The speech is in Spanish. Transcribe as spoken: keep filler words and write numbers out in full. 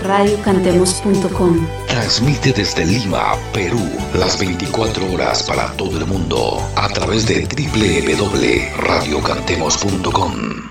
radio cantemos punto com. Transmite desde Lima, Perú, las veinticuatro horas para todo el mundo a través de doble u doble u doble u punto radio cantemos punto com.